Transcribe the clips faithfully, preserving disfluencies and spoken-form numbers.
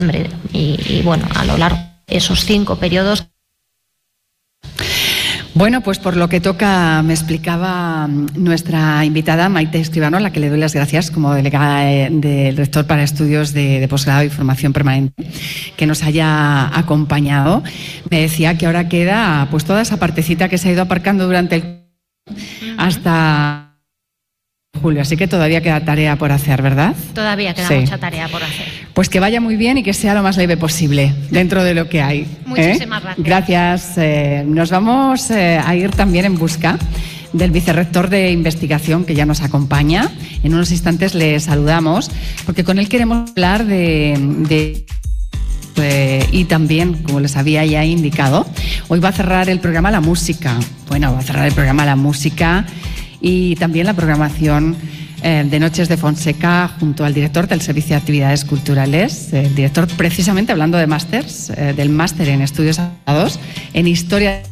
y, y bueno, a lo largo de esos cinco periodos. Bueno, pues por lo que toca, me explicaba nuestra invitada Maite Escribano, a la que le doy las gracias como delegada del rector para estudios de, de posgrado y formación permanente, que nos haya acompañado. Me decía que ahora queda pues toda esa partecita que se ha ido aparcando durante el hasta julio, así que todavía queda tarea por hacer, ¿verdad? Todavía queda sí. mucha tarea por hacer. Pues que vaya muy bien y que sea lo más leve posible dentro de lo que hay. Muchísimas ¿eh? gracias. Gracias. Eh, nos vamos eh, a ir también en busca del vicerrector de investigación que ya nos acompaña. En unos instantes le saludamos porque con él queremos hablar de... de Eh, y también, como les había ya indicado, hoy va a cerrar el programa La Música. Bueno, va a cerrar el programa La Música y también la programación eh, de Noches de Fonseca junto al director del Servicio de Actividades Culturales, el director precisamente hablando de másters, eh, del máster en Estudios Avanzados en Historia.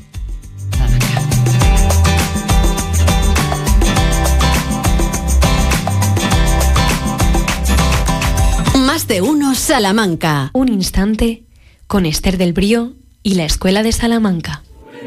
Más de uno Salamanca. Un instante con Esther del Brío y la Escuela de Salamanca.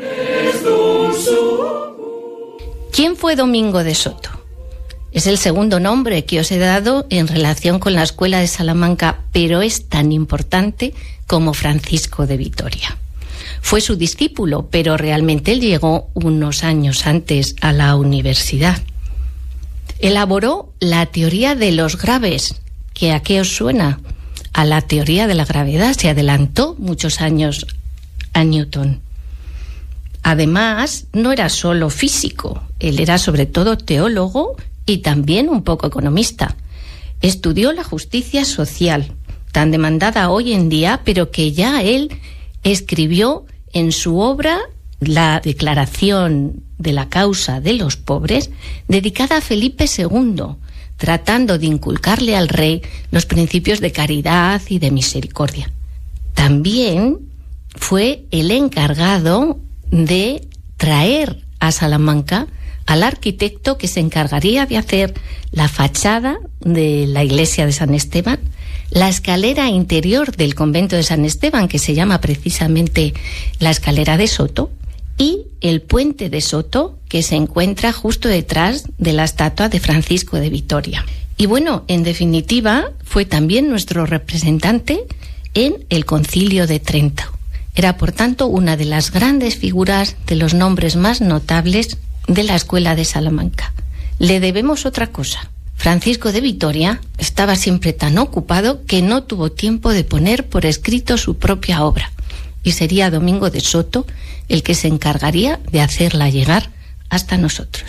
¿Quién fue Domingo de Soto? Es el segundo nombre que os he dado en relación con la Escuela de Salamanca, pero es tan importante como Francisco de Vitoria. Fue su discípulo, pero realmente él llegó unos años antes a la universidad. Elaboró la teoría de los graves, que ¿a qué os suena? A la teoría de la gravedad. Se adelantó muchos años a Newton. Además, no era solo físico, él era sobre todo teólogo y también un poco economista. Estudió la justicia social, tan demandada hoy en día, pero que ya él escribió en su obra la Declaración de la Causa de los Pobres, dedicada a Felipe segundo, tratando de inculcarle al rey los principios de caridad y de misericordia. También fue el encargado de traer a Salamanca al arquitecto que se encargaría de hacer la fachada de la iglesia de San Esteban, la escalera interior del convento de San Esteban, que se llama precisamente la escalera de Soto, y el puente de Soto, que se encuentra justo detrás de la estatua de Francisco de Vitoria. Y bueno, en definitiva, fue también nuestro representante en el Concilio de Trento. Era, por tanto, una de las grandes figuras, de los nombres más notables de la Escuela de Salamanca. Le debemos otra cosa. Francisco de Vitoria estaba siempre tan ocupado que no tuvo tiempo de poner por escrito su propia obra. Y sería Domingo de Soto el que se encargaría de hacerla llegar hasta nosotros.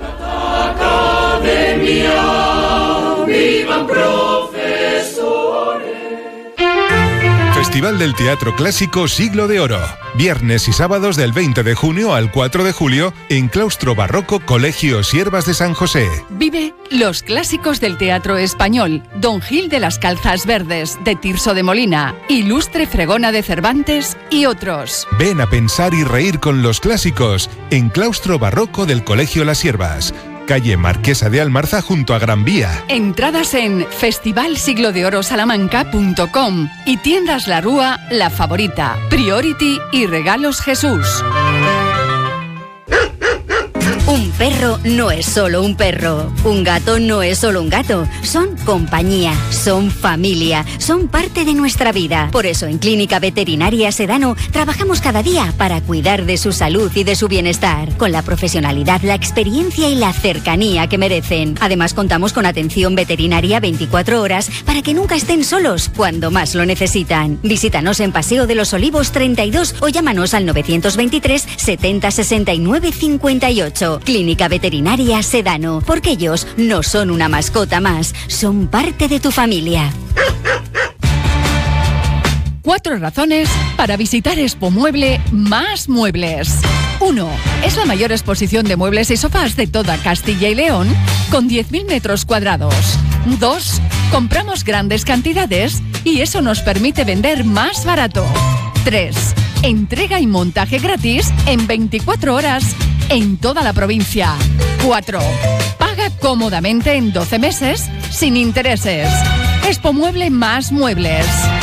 Festival del Teatro Clásico Siglo de Oro. Viernes y sábados del veinte de junio al cuatro de julio en Claustro Barroco Colegio Siervas de San José. Vive los clásicos del teatro español. Don Gil de las Calzas Verdes, de Tirso de Molina, Ilustre Fregona de Cervantes y otros. Ven a pensar y reír con los clásicos en Claustro Barroco del Colegio Las Siervas. Calle Marquesa de Almarza junto a Gran Vía. Entradas en festival siglo de oro salamanca punto com y tiendas La Rúa, La Favorita, Priority y Regalos Jesús. Un perro no es solo un perro. Un gato no es solo un gato. Son compañía, son familia, son parte de nuestra vida. Por eso en Clínica Veterinaria Sedano trabajamos cada día para cuidar de su salud y de su bienestar, con la profesionalidad, la experiencia y la cercanía que merecen. Además contamos con atención veterinaria veinticuatro horas para que nunca estén solos cuando más lo necesitan. Visítanos en Paseo de los Olivos treinta y dos o llámanos al novecientos veintitrés setenta sesenta y nueve cincuenta y ocho. Clínica Veterinaria Sedano, porque ellos no son una mascota más, son parte de tu familia. Cuatro razones para visitar Expomueble Más Muebles. uno. Es la mayor exposición de muebles y sofás de toda Castilla y León, con diez mil metros cuadrados. dos. Compramos grandes cantidades y eso nos permite vender más barato. tres. Entrega y montaje gratis en veinticuatro horas en toda la provincia. cuatro. Paga cómodamente en doce meses sin intereses. Expomueble Más Muebles.